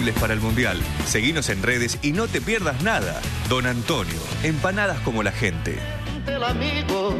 disponibles para el Mundial. Seguinos en redes y no te pierdas nada. Don Antonio, empanadas como la gente. El amigo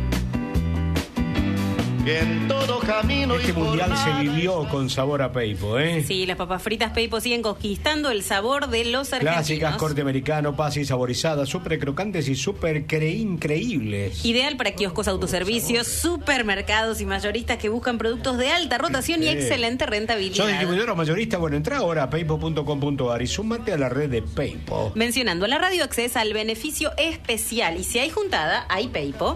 que en todo camino Este mundial se vivió con sabor a Peipo, ¿eh? Sí, las papas fritas Peipo siguen conquistando el sabor de los argentinos. Clásicas, corte americano, pasas y saborizadas, súper crocantes y súper increíbles. Ideal para kioscos, autoservicios, supermercados y mayoristas que buscan productos de alta rotación y excelente rentabilidad. ¿Sos distribuidor o mayorista? Bueno, entra ahora a peipo.com.ar y súmate a la red de Peipo. Mencionando a la radio accedes al beneficio especial y si hay juntada, hay Peipo.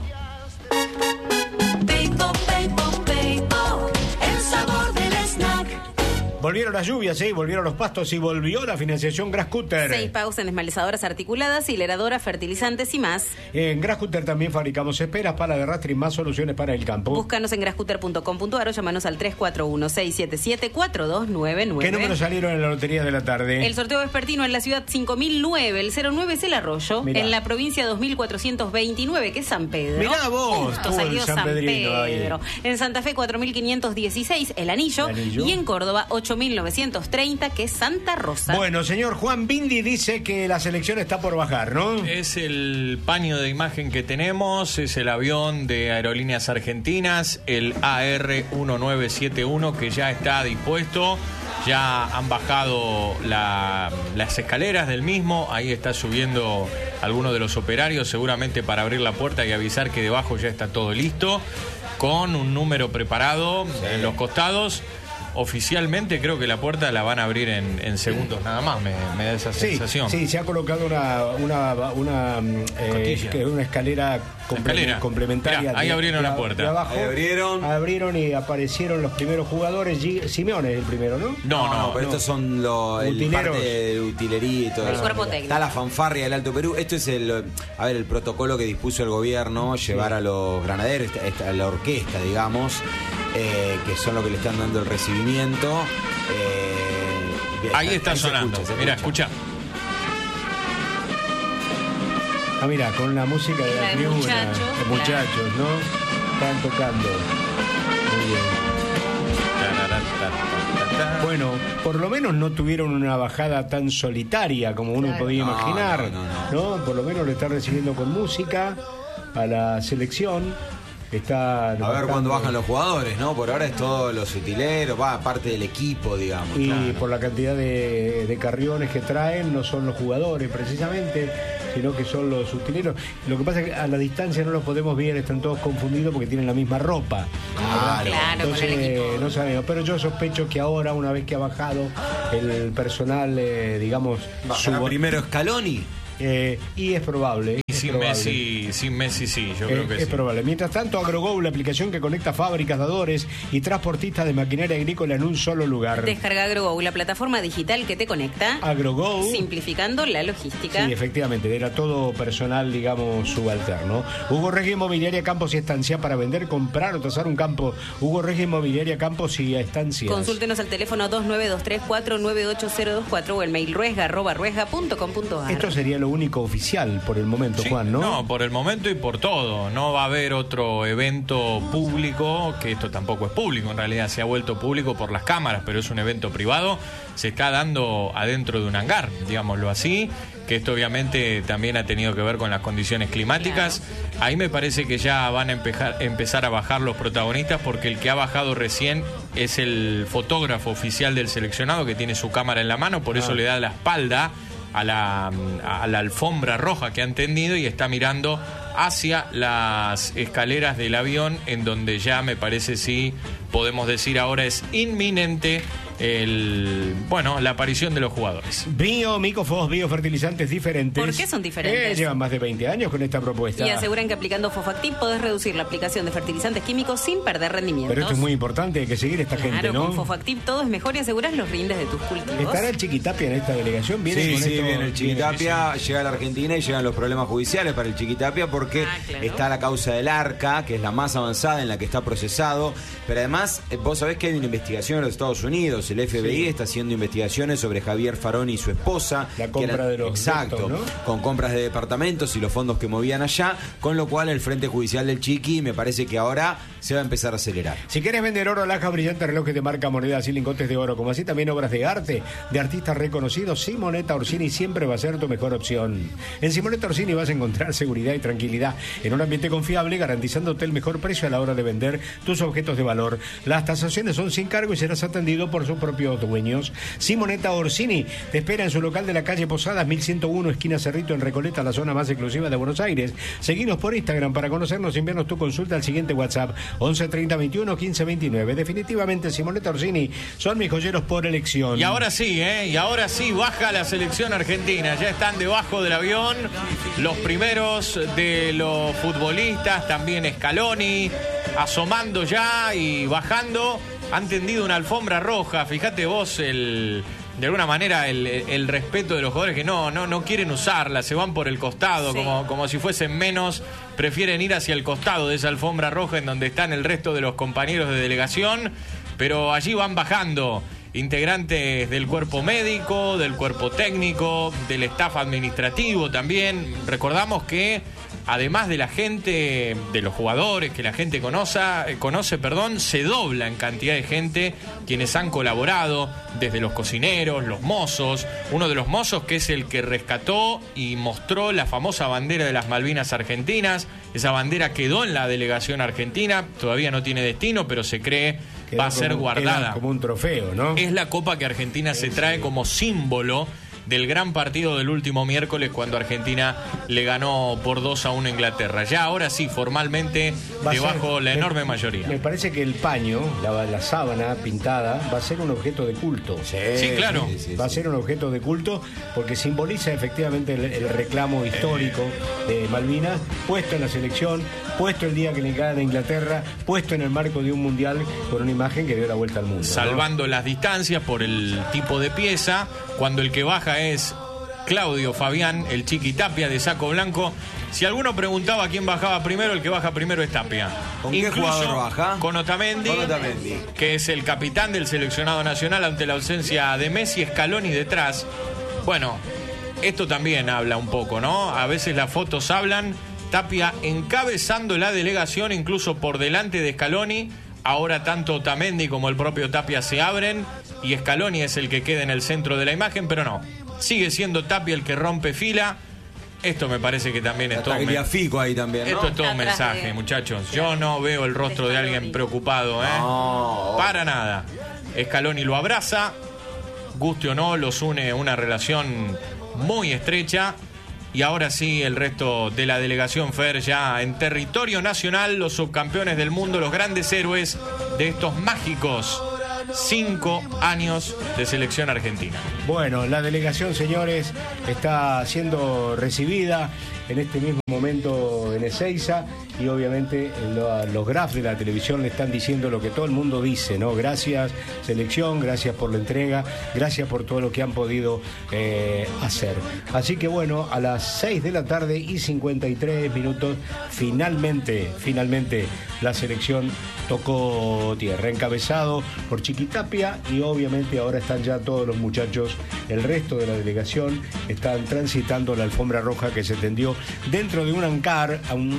Peipo, Peipo, Peipo, el sabor del snack. Volvieron las lluvias, ¿eh? Volvieron los pastos y volvió la financiación Grascutter. 6 pagos en desmalezadoras articuladas, hileradoras, fertilizantes y más. En Grascutter también fabricamos esperas, pala de arrastre y más soluciones para el campo. Búscanos en grascutter.com.ar o llamanos al 341-677-4299. ¿Qué números salieron en la lotería de la tarde? El sorteo vespertino en la ciudad 5009, el 09 es el Arroyo, Mirá. en la provincia 2429, que es San Pedro. Mirá vos, justo estuvo el salió San San Pedrino Pedro. ahí. En Santa Fe 4516, el Anillo, y en Córdoba 8930, que es Santa Rosa. Bueno, señor Juan Bindi dice que la selección está por bajar, ¿no? Es el paño de imagen que tenemos, es el avión de Aerolíneas Argentinas, el AR1971, que ya está dispuesto. Ya han bajado las escaleras del mismo, ahí está subiendo alguno de los operarios, seguramente para abrir la puerta y avisar que debajo ya está todo listo, con un número preparado en los costados. Oficialmente creo que la puerta la van a abrir en segundos nada más, me da esa sensación. Sí, se ha colocado una escalera complementaria. Mirá, ahí abrieron la puerta. De abajo, abrieron y aparecieron los primeros jugadores. Simeone es el primero, ¿no? No, pero estos son el parte de utilería y todo El eso. cuerpo técnico. Está la fanfarria del Alto Perú. Esto es el protocolo que dispuso el gobierno, llevar a los granaderos, a la orquesta, digamos, que son los que le están dando el recibimiento. Ahí está sonando. Mira, escucha. Ah, mira, con la música de la tribuna. Los muchachos, ¿no? Están tocando. Muy bien. Bueno, por lo menos no tuvieron una bajada tan solitaria como uno podía imaginar, ¿no? Por lo menos lo están recibiendo con música a la selección. A ver cuándo bajan los jugadores, ¿no? Por ahora es todos los utileros, parte del equipo, digamos. Y por la cantidad de carriones que traen, no son los jugadores precisamente, sino que son los utileros. Lo que pasa es que a la distancia no los podemos ver, están todos confundidos porque tienen la misma ropa. Claro, entonces no sabemos. Pero yo sospecho que ahora, una vez que ha bajado el personal, digamos... ¿Bajará primero Scaloni? Y es probable. Sin Messi sí, yo creo que sí. Es probable. Mientras tanto, AgroGo, la aplicación que conecta fábricas, dadores y transportistas de maquinaria agrícola en un solo lugar. Descarga AgroGo, la plataforma digital que te conecta. AgroGo. Simplificando la logística. Sí, efectivamente, era todo personal, digamos, subalterno. Hugo Regi Inmobiliaria Campos y Estancia para vender, comprar o tasar un campo. Hugo Regi Inmobiliaria Campos y Estancias. Consúltenos al teléfono 2923498024 o el mail ruesga@ruesga.com.ar. Esto sería lo único oficial por el momento, sí, Juan, ¿no? No, por el momento y por todo. No va a haber otro evento público, que esto tampoco es público, en realidad se ha vuelto público por las cámaras, pero es un evento privado. Se está dando adentro de un hangar, digámoslo así, que esto obviamente también ha tenido que ver con las condiciones climáticas. Claro. Ahí me parece que ya van a empezar a bajar los protagonistas, porque el que ha bajado recién es el fotógrafo oficial del seleccionado, que tiene su cámara en la mano, por eso le da la espalda a la alfombra roja que han tendido y está mirando hacia las escaleras del avión, en donde ya me parece, sí, podemos decir ahora es inminente la aparición de los jugadores. Micofos, biofertilizantes diferentes. ¿Por qué son diferentes? Llevan más de 20 años con esta propuesta. Y aseguran que aplicando Fofactiv podés reducir la aplicación de fertilizantes químicos sin perder rendimientos. Pero esto es muy importante, hay que seguir a esta gente, ¿no? Con Fofactiv todo es mejor y aseguras los rindes de tus cultivos. ¿Estará el Chiquitapia en esta delegación? Viene el Chiquitapia, llega a la Argentina y llegan los problemas judiciales para el Chiquitapia, porque está la causa del ARCA, que es la más avanzada, en la que está procesado. Pero además, vos sabés que hay una investigación en los Estados Unidos. El FBI está haciendo investigaciones sobre Javier Faroni y su esposa. La compra de los exacto, restos, ¿no? Con compras de departamentos y los fondos que movían allá, con lo cual el frente judicial del Chiqui me parece que ahora se va a empezar a acelerar. Si quieres vender oro, alhajas, brillantes, relojes de marca, monedas y lingotes de oro, como así también obras de arte de artistas reconocidos, Simonetta Orsini siempre va a ser tu mejor opción. En Simonetta Orsini vas a encontrar seguridad y tranquilidad en un ambiente confiable, garantizándote el mejor precio a la hora de vender tus objetos de valor. Las tasaciones son sin cargo y serás atendido por sus propios dueños. Simonetta Orsini te espera en su local de la calle Posadas 1101, esquina Cerrito, en Recoleta, la zona más exclusiva de Buenos Aires. Seguinos por Instagram para conocernos y enviarnos tu consulta al siguiente WhatsApp 11 30 21 15 29. Definitivamente Simonetta Orsini son mis joyeros por elección. Y ahora sí, baja la selección argentina. Ya están debajo del avión los primeros de los futbolistas, también Scaloni, asomando ya y bajando. Han tendido una alfombra roja. Fíjate vos de alguna manera el respeto de los jugadores que no quieren usarla, se van por el costado, sí, como si fuesen menos, prefieren ir hacia el costado de esa alfombra roja en donde están el resto de los compañeros de delegación, pero allí van bajando integrantes del cuerpo médico, del cuerpo técnico, del staff administrativo también. Recordamos que además de la gente, de los jugadores que la gente conoce, se dobla en cantidad de gente quienes han colaborado, desde los cocineros, los mozos. Uno de los mozos que es el que rescató y mostró la famosa bandera de las Malvinas Argentinas. Esa bandera quedó en la delegación argentina, todavía no tiene destino, pero se cree va a ser guardada. Como un trofeo, ¿no? Es la copa que Argentina se trae como símbolo del gran partido del último miércoles cuando Argentina le ganó por 2-1 a Inglaterra. Ya ahora sí, formalmente, debajo la enorme mayoría. Me parece que el paño, la sábana pintada, va a ser un objeto de culto. Sí, claro. Va a ser un objeto de culto porque simboliza efectivamente el reclamo histórico de Malvinas, puesto en la selección, puesto el día que le gana a Inglaterra, puesto en el marco de un mundial con una imagen que dio la vuelta al mundo. Salvando las distancias por el tipo de pieza, cuando el que baja es Claudio Fabián, el Chiqui Tapia de saco blanco. Si alguno preguntaba quién bajaba primero, el que baja primero es Tapia. ¿Con qué jugador baja? Con Otamendi, que es el capitán del seleccionado nacional ante la ausencia de Messi. Scaloni detrás. Bueno, esto también habla un poco, ¿no? A veces las fotos hablan. Tapia encabezando la delegación, incluso por delante de Scaloni. Ahora tanto Otamendi como el propio Tapia se abren y Scaloni es el que queda en el centro de la imagen, pero no, sigue siendo Tapia el que rompe fila. Esto me parece que también es todo Fico ahí también, ¿no? Esto es todo un mensaje, muchachos. Yo no veo el rostro de alguien preocupado, No. Para nada. Scaloni lo abraza, guste o no, los une una relación muy estrecha. Y ahora sí, el resto de la delegación FER ya en territorio nacional, los subcampeones del mundo, los grandes héroes de estos mágicos 5 años de selección argentina. Bueno, la delegación, señores, está siendo recibida en este mismo momento en Ezeiza y obviamente los graphs de la televisión le están diciendo lo que todo el mundo dice, ¿no? Gracias selección, gracias por la entrega, gracias por todo lo que han podido hacer. Así que bueno, a las 6 de la tarde y 53 minutos, finalmente la selección tocó tierra, encabezado por Chiqui Tapia y obviamente ahora están ya todos los muchachos, el resto de la delegación están transitando la alfombra roja que se tendió dentro de un hangar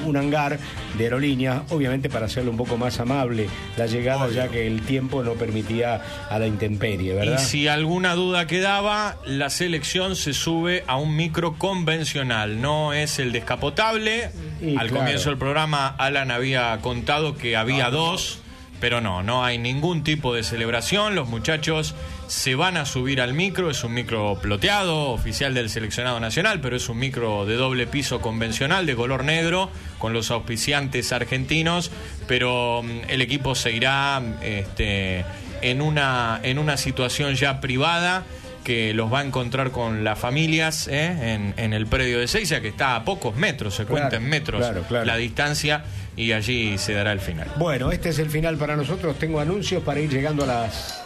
de aerolínea, obviamente para hacerlo un poco más amable la llegada, ya que el tiempo no permitía a la intemperie, ¿verdad? Y si alguna duda quedaba, la selección se sube a un micro convencional, no es el descapotable. Al comienzo del programa Alan había contado que había dos, pero no hay ningún tipo de celebración. Los muchachos se van a subir al micro, es un micro ploteado, oficial del seleccionado nacional, pero es un micro de doble piso convencional, de color negro, con los auspiciantes argentinos, pero el equipo se irá en una situación ya privada, que los va a encontrar con las familias en el predio de Ezeiza, que está a pocos metros, se cuenta en metros la distancia, y allí se dará el final. Bueno, este es el final para nosotros. Tengo anuncios para ir llegando a las